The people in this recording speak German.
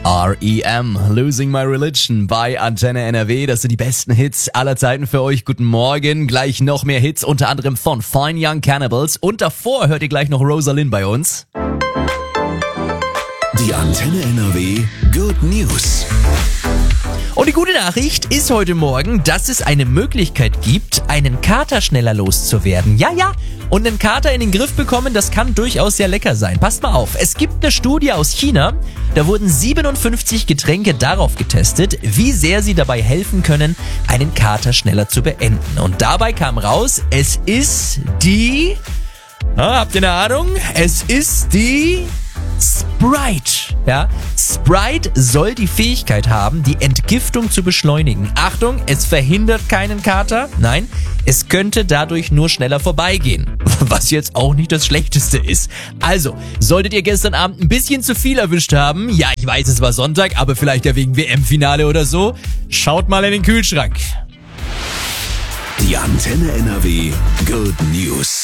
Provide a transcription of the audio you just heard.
R.E.M. Losing My Religion bei Antenne NRW. Das sind die besten Hits aller Zeiten für euch. Guten Morgen. Gleich noch mehr Hits, unter anderem von Fine Young Cannibals. Und davor hört ihr gleich noch Rosalind bei uns. Die Antenne NRW Good News. Und die gute Nachricht ist heute Morgen, dass es eine Möglichkeit gibt, einen Kater schneller loszuwerden. Ja. Und einen Kater in den Griff bekommen, das kann durchaus sehr lecker sein. Passt mal auf, es gibt eine Studie aus China, da wurden 57 Getränke darauf getestet, wie sehr sie dabei helfen können, einen Kater schneller zu beenden. Und dabei kam raus, es ist die... habt ihr eine Ahnung? Es ist die... Sprite. Ja, Sprite soll die Fähigkeit haben, die Entgiftung zu beschleunigen. Achtung, es verhindert keinen Kater. Nein, es könnte dadurch nur schneller vorbeigehen. Was jetzt auch nicht das Schlechteste ist. Also, solltet ihr gestern Abend ein bisschen zu viel erwischt haben, ja, ich weiß, es war Sonntag, aber vielleicht ja wegen WM-Finale oder so, schaut mal in den Kühlschrank. Die Antenne NRW Good News.